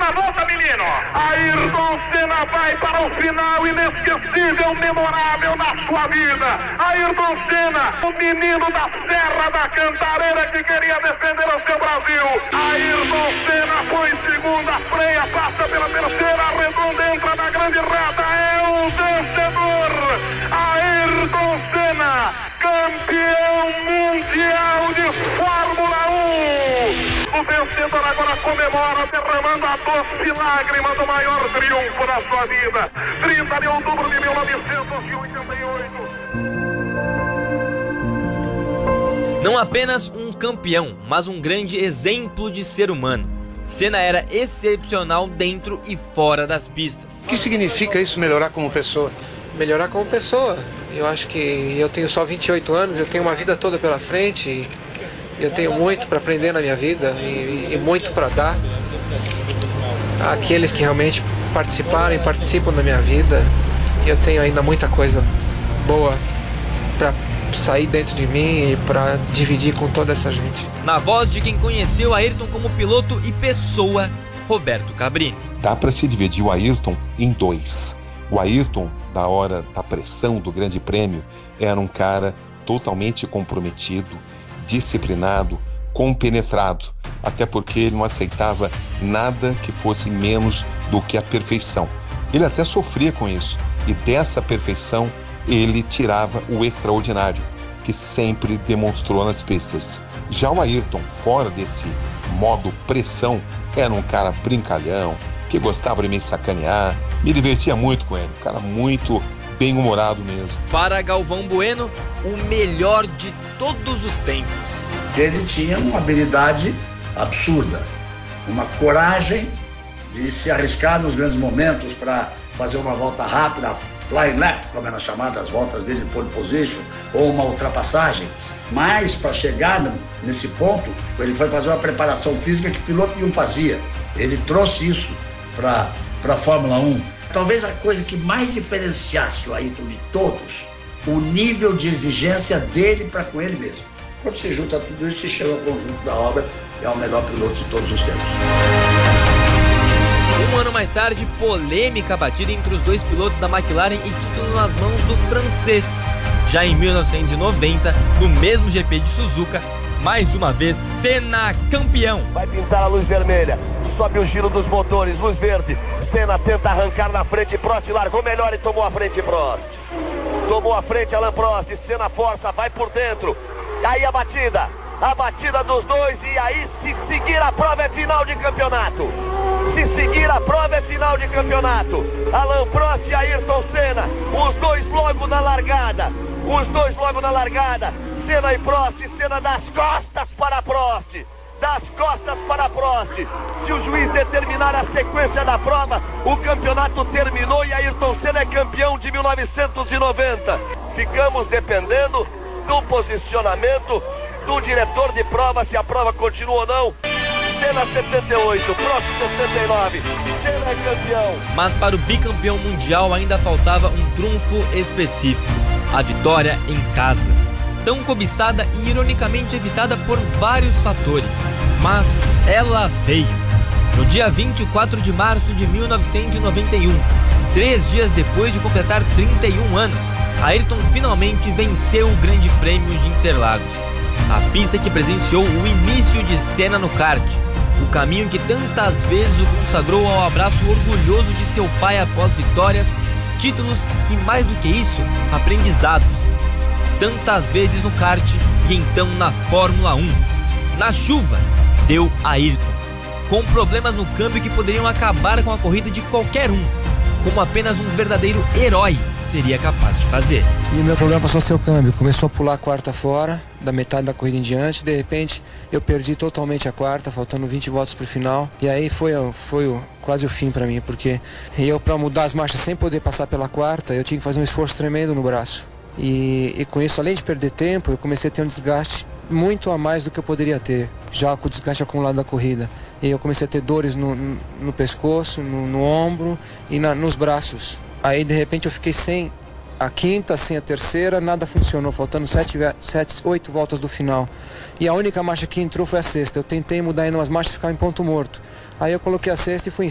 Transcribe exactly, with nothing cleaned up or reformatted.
Senna, volta menino. Ayrton Senna vai para o final inesquecível, memorável na sua vida. Ayrton Senna, o menino da Serra da Cantareira que queria defender o seu Brasil. Ayrton Senna foi segunda, freia, passa pela terceira, arredonda, entra na grande reta, é o vencedor. Ayrton Senna, campeão mundial de Fórmula um. O vencedor agora comemora, derramando a doce lágrima do maior triunfo da sua vida. trinta de outubro de mil novecentos e oitenta e oito. Não apenas um campeão, mas um grande exemplo de ser humano. Senna era excepcional dentro e fora das pistas. O que significa isso, melhorar como pessoa? Melhorar como pessoa. Eu acho que eu tenho só vinte e oito anos, eu tenho uma vida toda pela frente. E eu tenho muito para aprender na minha vida e, e muito para dar àqueles que realmente participaram e participam da minha vida. Eu tenho ainda muita coisa boa para sair dentro de mim e para dividir com toda essa gente. Na voz de quem conheceu Ayrton como piloto e pessoa, Roberto Cabrini. Dá para se dividir o Ayrton em dois. O Ayrton, da hora da pressão do Grande Prêmio, era um cara totalmente comprometido, disciplinado, compenetrado, até porque ele não aceitava nada que fosse menos do que a perfeição. Ele até sofria com isso, e dessa perfeição ele tirava o extraordinário, que sempre demonstrou nas pistas. Já o Ayrton, fora desse modo pressão, era um cara brincalhão, que gostava de me sacanear, me divertia muito com ele, um cara muito bem-humorado mesmo. Para Galvão Bueno, o melhor de todos os tempos. Ele tinha uma habilidade absurda, uma coragem de se arriscar nos grandes momentos para fazer uma volta rápida, flying lap, como eram chamadas as voltas dele de pole position, ou uma ultrapassagem. Mas para chegar nesse ponto, ele foi fazer uma preparação física que o piloto não fazia. Ele trouxe isso para a Fórmula um. Talvez a coisa que mais diferenciasse o Ayrton de todos, o nível de exigência dele para com ele mesmo. Quando se junta tudo isso, se chega ao conjunto da obra, é o melhor piloto de todos os tempos. Um ano mais tarde, polêmica batida entre os dois pilotos da McLaren e título nas mãos do francês. Já em mil novecentos e noventa, no mesmo G P de Suzuka, mais uma vez, Senna campeão. Vai pintar a luz vermelha, sobe o giro dos motores, luz verde. Senna tenta arrancar na frente, Prost largou melhor e tomou a frente Prost. Tomou a frente Alain Prost, Senna força, vai por dentro. Aí a batida, a batida dos dois e aí se seguir a prova é final de campeonato. Se seguir a prova é final de campeonato. Alain Prost e Ayrton Senna, os dois logo na largada. Os dois logo na largada. Senna e Prost, Senna das costas para Prost. Das costas para Prost. Se o juiz determinar a sequência da prova, o campeonato terminou e Ayrton Senna é campeão de mil novecentos e noventa. Ficamos dependendo do posicionamento do diretor de prova, se a prova continua ou não. Senna setenta e oito, Prost sessenta e nove, Senna é campeão. Mas para o bicampeão mundial ainda faltava um trunfo específico, a vitória em casa. Tão cobiçada e ironicamente evitada por vários fatores, mas ela veio. No dia vinte e quatro de março de mil novecentos e noventa e um, três dias depois de completar trinta e um anos, Ayrton finalmente venceu o Grande Prêmio de Interlagos, a pista que presenciou o início de Senna no kart, o caminho que tantas vezes o consagrou ao abraço orgulhoso de seu pai após vitórias, títulos e, mais do que isso, aprendizados. Tantas vezes no kart e então na Fórmula um. Na chuva, deu Ayrton, com problemas no câmbio que poderiam acabar com a corrida de qualquer um, como apenas um verdadeiro herói seria capaz de fazer. E o meu problema passou a ser o câmbio. Começou a pular a quarta fora, da metade da corrida em diante. De repente, eu perdi totalmente a quarta, faltando vinte voltas para o final. E aí foi, foi o, quase o fim para mim, porque eu, para mudar as marchas sem poder passar pela quarta, eu tinha que fazer um esforço tremendo no braço. E, e com isso, além de perder tempo, eu comecei a ter um desgaste muito a mais do que eu poderia ter, já com o desgaste acumulado da corrida. E eu comecei a ter dores no, no, no pescoço, no, no ombro e na, nos braços. Aí, de repente, eu fiquei sem a quinta, sem a terceira, nada funcionou, faltando sete, sete, oito voltas do final. E a única marcha que entrou foi a sexta. Eu tentei mudar ainda umas marchas e ficava em ponto morto. Aí eu coloquei a sexta e fui em